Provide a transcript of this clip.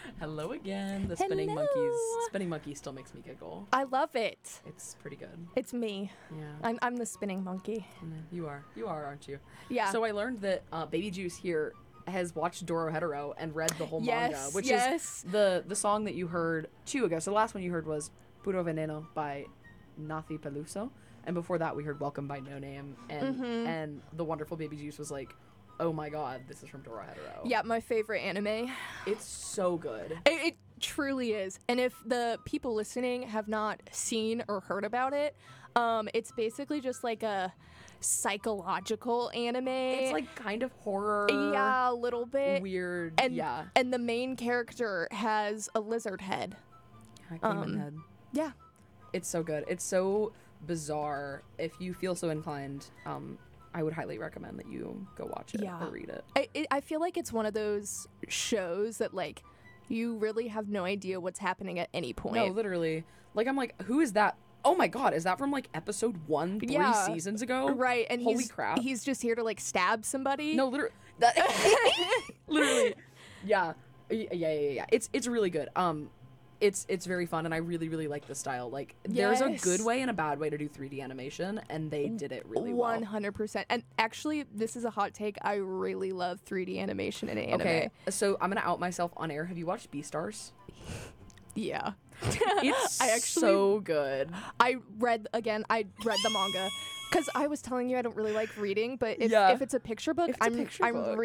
Hello again. The Hello. spinning monkey still makes me giggle. I love it. It's pretty good. It's me. Yeah. I'm the spinning monkey. You are, aren't you? Yeah. So I learned that Baby Juice here has watched Doro Hetero and read the whole Yes, manga, which yes. is the song that you heard 2 ago. So the last one you heard was Puro Veneno by Nathi Peluso, and before that we heard Welcome by No Name, and the wonderful Baby Juice was like, oh my god, this is from Doro Hetero. Yeah, my favorite anime. It's so good. It truly is. And if the people listening have not seen or heard about it, it's basically just like a psychological anime. It's like kind of horror. Yeah, a little bit. Weird. And, yeah. And the main character has a lizard head. I came in head. Yeah. It's so good. It's so bizarre. If you feel so inclined, I would highly recommend that you go watch it or read it. I feel like it's one of those shows that, like, you really have no idea what's happening at any point. No, literally. Like, I'm like, who is that? Oh my god, is that from, like, episode 1 3 seasons ago? Right, and holy crap. He's just here to, like, stab somebody. No, literally. Literally. Yeah. Yeah. It's really good. It's very fun, and I really, really like the style. Like, there's a good way and a bad way to do 3D animation, and they did it really well. 100%. And actually, this is a hot take. I really love 3D animation in anime. Okay, so I'm gonna out myself on air. Have you watched Beastars? Yeah. It's so good. I read the manga. Because I was telling you I don't really like reading, but if it's a picture book, I'm